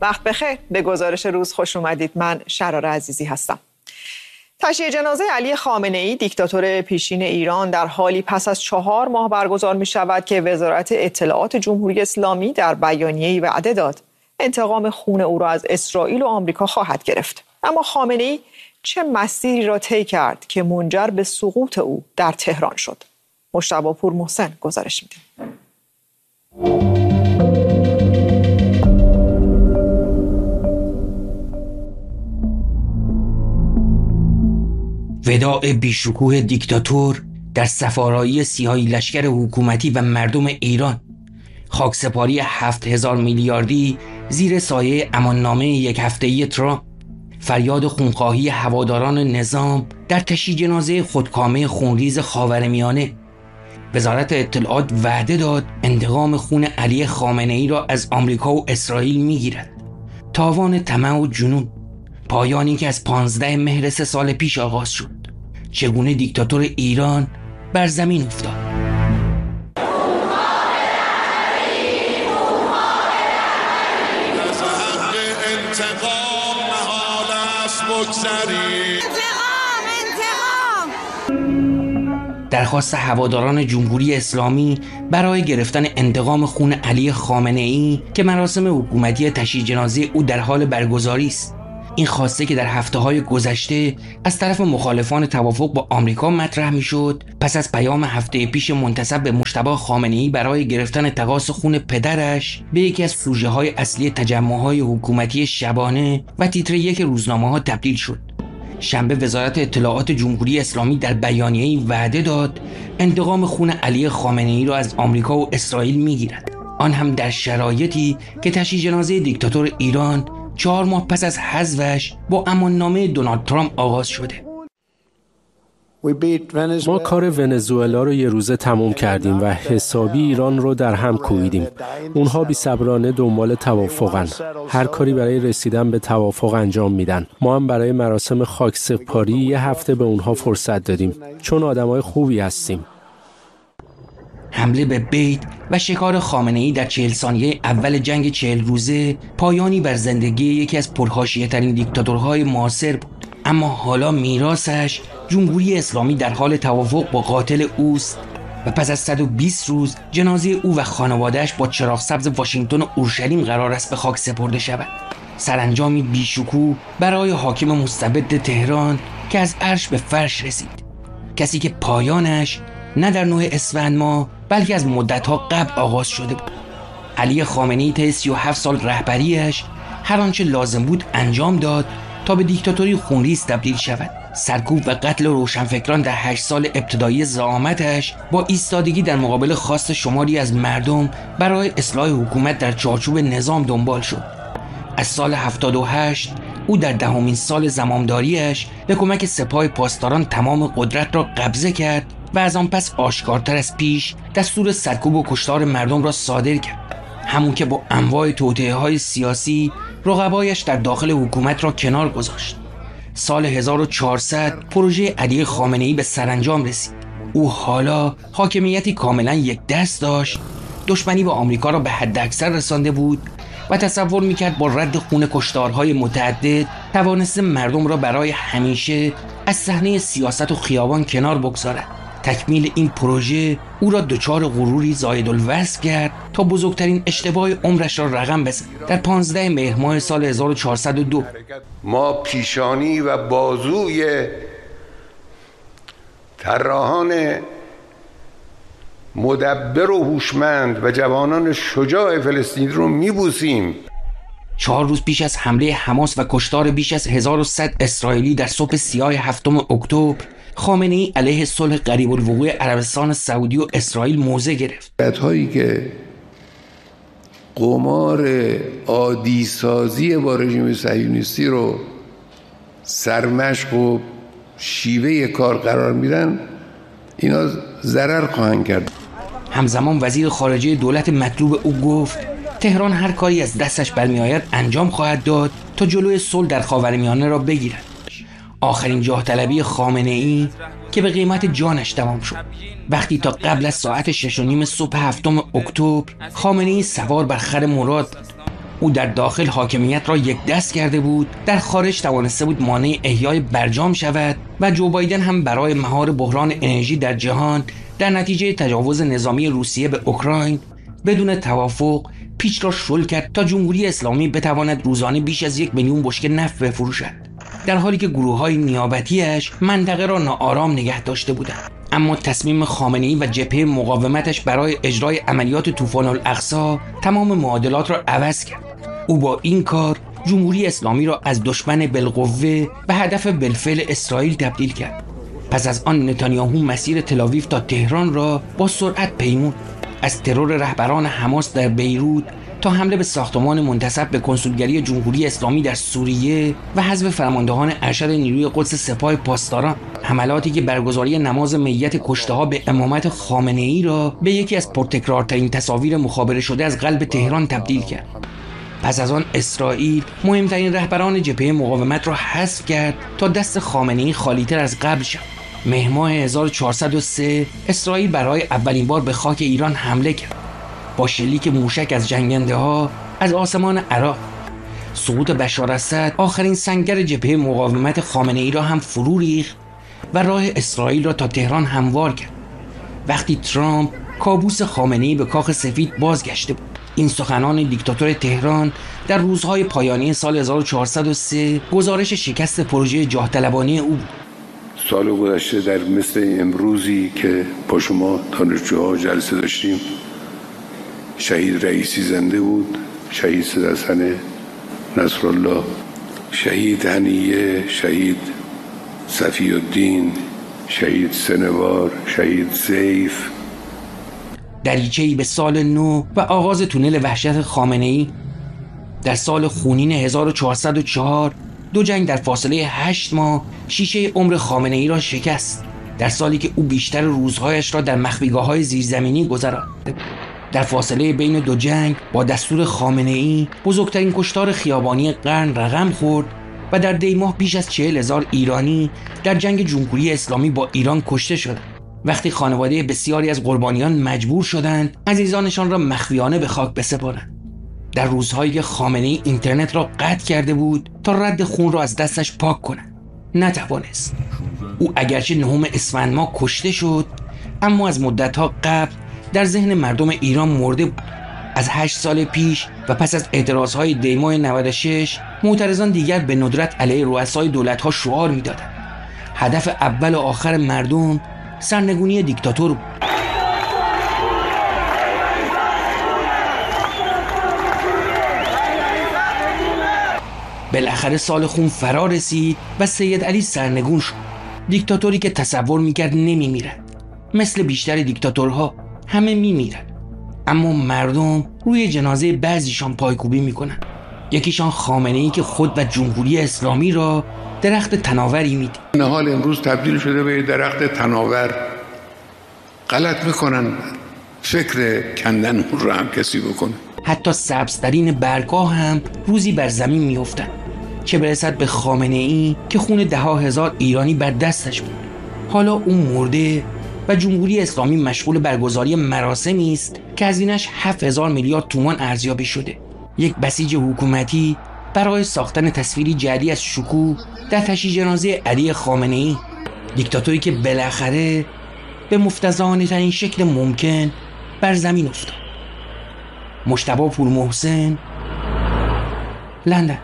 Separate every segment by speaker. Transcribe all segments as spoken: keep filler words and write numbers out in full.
Speaker 1: وقت بخیر، به گزارش روز خوش اومدید. من شرار عزیزی هستم. تشییع جنازه علی خامنه‌ای دیکتاتور پیشین ایران در حالی پس از چهار ماه برگزار می شود که وزارت اطلاعات جمهوری اسلامی در بیانیه‌ای وعده داد انتقام خون او را از اسرائیل و آمریکا خواهد گرفت. اما خامنه‌ای چه مسیری را طی کرد که منجر به سقوط او در تهران شد؟ مجتبی پور محسن گزارش میده.
Speaker 2: وداع بیشکوه دیکتاتور در سفارایی سیاهی لشکر حکومتی و مردم ایران، خاکسپاری هفت هزار میلیاردی زیر سایه اماننامه یک هفته‌ای ترامپ، فریاد خونخواهی هواداران نظام در تشییع جنازه خودکامه خونریز خاورمیانه. وزارت اطلاعات وعده داد انتقام خون علی خامنه‌ای را از آمریکا و اسرائیل میگیرد. تاوان طمع و جنون، پایانی که از پانزده مهر سه سال پیش آغاز شد. چگونه دیکتاتور ایران بر زمین افتاد؟ درخواست هواداران جمهوری اسلامی برای گرفتن انتقام خون علی خامنه‌ای که مراسم حکومتی تشییع جنازه او در حال برگزاری است. این خواسته که در هفته‌های گذشته از طرف مخالفان توافق با آمریکا مطرح می‌شد، پس از پیام هفته پیش منتسب به مجتبی خامنه‌ای برای گرفتن تقاص خون پدرش به یکی از سوژه‌های اصلی تجمع‌های حکومتی شبانه و تیتر یک روزنامه‌ها تبدیل شد. شنبه وزارت اطلاعات جمهوری اسلامی در بیانیه‌ای وعده داد انتقام خون علی خامنه‌ای را از آمریکا و اسرائیل می‌گیرد، آن هم در شرایطی که تشییع جنازه دیکتاتور ایران چهار ماه پس از حذفش با اماننامه دونالد ترامپ آغاز شده.
Speaker 3: ما کار ونزوئلا رو یه روزه تموم کردیم و حسابی ایران رو در هم کوبیدیم. اونها بی‌صبرانه دنبال توافقن. هر کاری برای رسیدن به توافق انجام میدن. ما هم برای مراسم خاکسپاری یه هفته به اونها فرصت دادیم، چون آدمای خوبی هستیم.
Speaker 2: حمله به بیت و شکار خامنه‌ای در چهل ثانیه اول جنگ چهل روزه پایانی بر زندگی یکی از پرحاشیه ترین دیکتاتورهای معاصر بود. اما حالا میراثش، جمهوری اسلامی در حال توافق با قاتل اوست و پس از صد و بیست روز جنازه او و خانواده‌اش با چراغ سبز واشنگتن و اورشلیم قرار است به خاک سپرده شود. سرانجامی بیشکوه برای حاکم مستبد تهران که از عرش به فرش رسید. کسی که پایانش نه در نه اسفند ماه بلکه از مدت‌ها قبل آغاز شده بود. علی خامنه‌ای طی سی و هفت سال رهبریش هر آنچه لازم بود انجام داد تا به دیکتاتوری خونریز تبدیل شود. سرکوب و قتل روشنفکران در هشت سال ابتدایی زعامتش با ایستادگی در مقابل خواست شماری از مردم برای اصلاح حکومت در چارچوب نظام دنبال شد. از سال هفتاد و هشت او در دهمین سال زمامداریش به کمک سپاه پاسداران تمام قدرت را قبضه کرد و از آن پس آشکارتر از پیش دستور سرکوب و کشتار مردم را صادر کرد، همون که با انواع توطئه‌های سیاسی رقبایش در داخل حکومت را کنار گذاشت. سال هزار و چهارصد پروژه علی خامنه‌ای به سرانجام رسید. او حالا حاکمیتی کاملا یک دست داشت، دشمنی با آمریکا را به حد اکثر رسانده بود و تصور میکرد با رد خون کشتارهای متعدد توانسته مردم را برای همیشه از صحنه سیاست و خیابان کنار بگذارد. تکمیل این پروژه او را دچار غروری زایدالوصف کرد تا بزرگترین اشتباه عمرش را رقم بزند. در پانزده مهر ماه سال هزار و چهارصد و دو
Speaker 4: ما پیشانی و بازوی طراحان مدبر و هوشمند و جوانان شجاع فلسطین رو میبوسیم.
Speaker 2: چهار روز پیش از حمله حماس و کشتار بیش از هزار و صد اسرائیلی در صبح سیاه هفتم اکتبر، خامنه‌ای علیه صلح قریب الوقوع عربستان سعودی و اسرائیل موضع گرفت.
Speaker 4: هایی که قمار عادی سازی با رژیم صهیونیستی رو سرمشق و شیوه کار قرار میدن، اینا ضرر خواهند کرد.
Speaker 2: همزمان وزیر خارجه دولت مطلوب او گفت تهران هر کاری از دستش برمیآید انجام خواهد داد تا جلوی صلح در خاورمیانه را بگیرد. آخرین جاه طلبی خامنه‌ای که به قیمت جانش تمام شد وقتی تا قبل از ساعت شش و نیم صبح هفتم اکتبر خامنه‌ای سوار بر خر مراد بود. او در داخل حاکمیت را یک دست کرده بود، در خارج توانسته بود مانع احیای برجام شود و جو بایدن هم برای مهار بحران انرژی در جهان در نتیجه تجاوز نظامی روسیه به اوکراین بدون توافق پیچ را شل کرد تا جمهوری اسلامی بتواند روزانه بیش از یک میلیون بشکه نفت بفروشد، در حالی که گروه‌های نیابتی‌اش منطقه را ناآرام نگه داشته بودند. اما تصمیم خامنه‌ای و جبهه مقاومتش برای اجرای عملیات طوفان الاقصی تمام معادلات را عوض کرد. او با این کار جمهوری اسلامی را از دشمن بالقوه و هدف بالفعل اسرائیل تبدیل کرد. پس از آن نتانیاهو مسیر تل‌آویو تا تهران را با سرعت پیمود. از ترور رهبران حماس در بیروت تا حمله به ساختمان منتسب به کنسولگری جمهوری اسلامی در سوریه و حذف فرماندهان ارشد نیروی قدس سپاه پاسداران، حملاتی که برگزاری نماز میت کشته‌ها به امامت خامنه‌ای را به یکی از پرتکرارترین تصاویر مخابره شده از قلب تهران تبدیل کرد. پس از آن اسرائیل مهمترین رهبران جبهه مقاومت را حذف کرد تا دست خامنه‌ای خالی‌تر از قبل شد. مهر هزار و چهارصد و سه اسرائیل برای اولین بار به خاک ایران حمله کرد با شلیک موشک از جنگنده ها از آسمان عراق. سقوط بشار اسد آخرین سنگر جبهه مقاومت خامنه‌ای را هم فرو ریخت و راه اسرائیل را تا تهران هموار کرد. وقتی ترامپ کابوس خامنه‌ای به کاخ سفید بازگشته بود. این سخنان دیکتاتور تهران در روزهای پایانی سال هزار و چهارصد و سه گزارش شکست پروژه جاه طلبانه او بود.
Speaker 4: سال گذشته در مثل امروزی که با شما دانشجوها جلسه داشتیم، شهید رئیسی زنده بود، شهید سیدحسن نصرالله، شهید هنیه، شهید صفی الدین، شهید سنوار، شهید سیف.
Speaker 2: دریچه‌ای به سال نو و آغاز تونل وحشت خامنه‌ای. در سال خونین هزار و چهارصد و چهار دو جنگ در فاصله هشت ماه شیشه عمر خامنه‌ای را شکست. در سالی که او بیشتر روزهایش را در مخفیگاه‌های زیرزمینی گذراند. در فاصله بین دو جنگ با دستور خامنه‌ای بزرگترین کشتار خیابانی قرن رقم خورد و در دی ماه بیش از چهل هزار ایرانی در جنگ جمهوری اسلامی با ایران کشته شدند. وقتی خانواده بسیاری از قربانیان مجبور شدند عزیزانشان را مخفیانه به خاک بسپارند. در روزهایی که خامنه‌ای اینترنت را قطع کرده بود تا رد خون را از دستش پاک کند، نتوانست. او اگرچه نهم اسفند ماه کشته شد، اما از مدت‌ها قبل در ذهن مردم ایران مرده بود. از هشت سال پیش و پس از اعتراضهای دی ماه نود و شش، معترضان دیگر به ندرت علیه رؤسای دولت‌ها شعار می‌دادند. هدف اول و آخر مردم سرنگونی دیکتاتور بود. بالاخره سال خون فرا رسید و سید علی سرنگون شد. دیکتاتوری که تصور میکرد نمیمیرد. مثل بیشتر دیکتاتورها همه میمیرد، اما مردم روی جنازه بعضیشان پایکوبی میکنن. یکیشان خامنه‌ای که خود و جمهوری اسلامی را درخت تناوری میدید.
Speaker 4: نهال امروز تبدیل شده به درخت تناور. غلط میکنن فکر کندن اون رو هم کسی بکنه.
Speaker 2: حتی سبزترین برگ‌ها هم روزی بر زمین میافتند، چه برسد به خامنه‌ای که خون ده ها هزار ایرانی بر دستش بود. حالا اون مرده و جمهوری اسلامی مشغول برگزاری مراسمی است که هزینه‌اش هفت هزار میلیارد تومان ارزیابی شده. یک بسیج حکومتی برای ساختن تصویری جدی از شکوه در تشییع جنازه علی خامنه‌ای، دیکتاتوری که بالاخره به مفتضحانه ترین شکل ممکن بر زمین افتاد. مجتبی پورمحسن، لندن.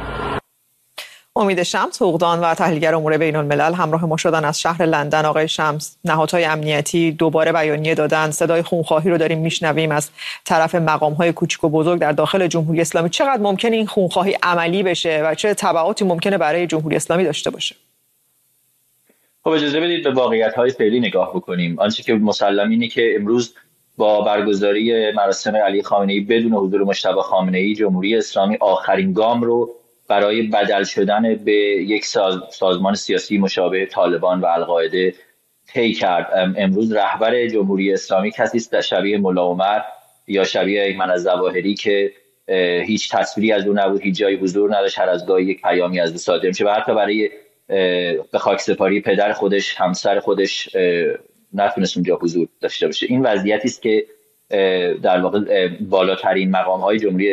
Speaker 1: امید شمس، حقوقدان و تحلیلگر امور بین الملل همراه ما شدن از شهر لندن. آقای شمس، نهادهای امنیتی دوباره بیانیه دادن، صدای خونخواهی رو داریم میشنویم از طرف مقام‌های کوچک و بزرگ در داخل جمهوری اسلامی. چقدر ممکنه این خونخواهی عملی بشه و چه تبعاتی ممکنه برای جمهوری اسلامی داشته باشه؟
Speaker 5: خب اجازه بدید به واقعیت‌های فعلی نگاه بکنیم. آنچه که مسلم اینه که امروز با برگزاری مراسم علی خامنه‌ای بدون حضور مجتبی خامنه‌ای، جمهوری اسلامی آخرین گام رو برای بدل شدن به یک ساز، سازمان سیاسی مشابه طالبان و القاعده طی کرد. امروز رهبر جمهوری اسلامی کسی است شبیه ملا عمر یا شبیه ایمن الظواهری که هیچ تصویری از او نبود، هیچ جایی حضور نداشت، هر از گاهی یک پیامی از او صادر میشه و حتی برای به خاک سپاری پدر خودش، همسر خودش نتونست اونجا حضور داشته باشه. این وضعیتی است که در واقع بالاترین مقام‌های جمهوری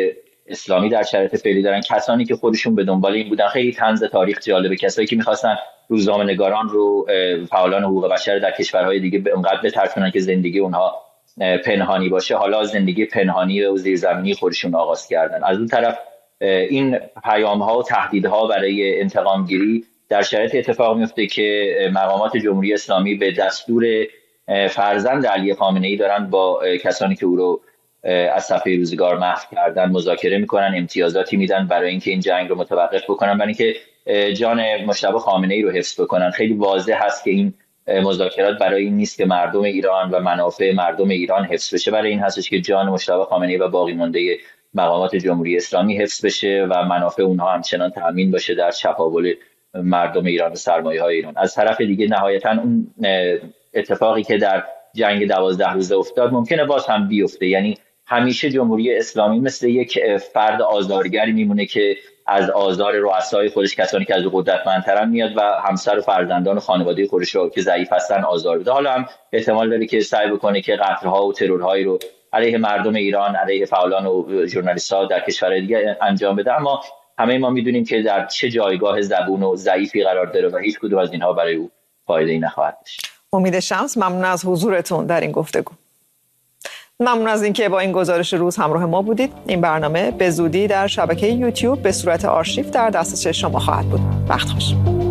Speaker 5: اسلامی در شرایط فعلی دارن، کسانی که خودشون به دنبال این بودن. خیلی طنز تاریخ جالبه، کسایی که میخواستن روزنامه‌نگاران رو، فعالان حقوق بشر در کشورهای دیگه اونقدر بترسونن که زندگی اونها پنهانی باشه، حالا زندگی پنهانی و زیرزمینی خودشون آغاز کردن. از اون طرف این پیام‌ها و تهدیدها برای انتقام گیری در شرایط اتفاق میفته که مقامات جمهوری اسلامی به دستور فرزند علی خامنه‌ای دارن با کسانی که او رو از صفحه روزگار محو کردن مذاکره میکنن، امتیازاتی میدن برای اینکه این جنگ رو متوقف بکنن، برای اینکه جان مجتبی خامنه‌ای رو حفظ بکنن. خیلی واضح هست که این مذاکرات برای این نیست که مردم ایران و منافع مردم ایران حفظ بشه، برای این هستش که جان مجتبی خامنه‌ای و باقی مانده مقامات جمهوری اسلامی حفظ بشه و منافع اونها همچنان تامین باشه در چپاول مردم ایران و سرمایه‌های ایران. از طرف دیگه نهایتاً اون اتفاقی که در جنگ دوازده روزه افتاد ممکنه باز هم بیفته. یعنی همیشه جمهوری اسلامی مثل یک فرد آزارگری میمونه که از آزار رؤسای خودش، کسانی که از قدرتمندترن میاد و همسر و فرزندان و خانواده خودش رو که ضعیف هستن آزار بده. حالا هم احتمال داره که سعی بکنه که قتل‌ها و ترورهایی رو علیه مردم ایران، علیه فعالان و ژورنالیست‌ها در کشورهای دیگه انجام بده. اما همه ما میدونیم که در چه جایگاه زبون و ضعیفی قرار داره و هیچ کدوم از اینها برای او فایده‌ای نخواهد داشت.
Speaker 1: امید شمس، ممنون از حضورتون در این گفتگو. ممنون از اینکه با این گزارش روز همراه ما بودید. این برنامه به زودی در شبکه یوتیوب به صورت آرشیو در دسترس شما خواهد بود. وقت خوش.